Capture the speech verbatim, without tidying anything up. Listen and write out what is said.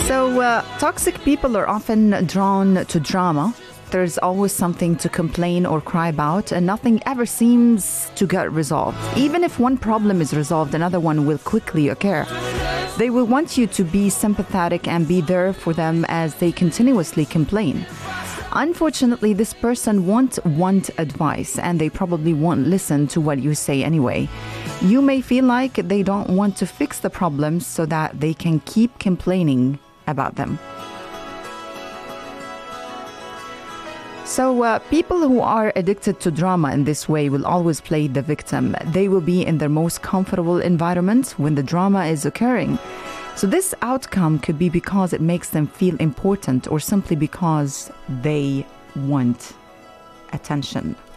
So, uh, toxic people are often drawn to drama. There's always something to complain or cry about, and nothing ever seems to get resolved. Even if one problem is resolved, another one will quickly occur. They will want you to be sympathetic and be there for them as they continuously complain. Unfortunately, this person won't want advice, and they probably won't listen to what you say anyway. You may feel like they don't want to fix the problems so that they can keep complaining about them. So uh, people who are addicted to drama in this way will always play the victim. They will be in their most comfortable environment when the drama is occurring. So this outcome could be because it makes them feel important or simply because they want attention.